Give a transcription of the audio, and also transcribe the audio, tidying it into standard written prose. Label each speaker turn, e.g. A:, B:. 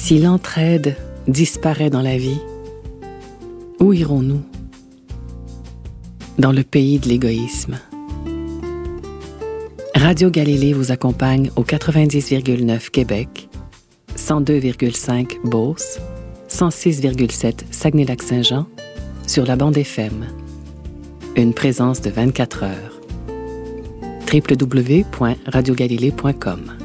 A: Si l'entraide disparaît dans la vie, où irons-nous? Dans le pays de l'égoïsme. Radio Galilée vous accompagne au 90,9 Québec, 102,5 Beauce, 106,7 Saguenay-Lac-Saint-Jean, sur la bande FM. Une présence de 24 heures. www.radiogalilée.com